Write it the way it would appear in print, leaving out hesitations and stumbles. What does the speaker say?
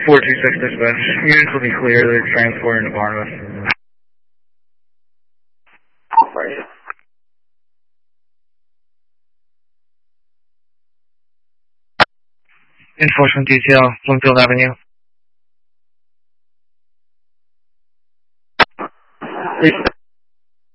426 dispatch. Units will be clear. They're transporting to Barnabas. Right. Enforcement detail, Bloomfield Avenue. Please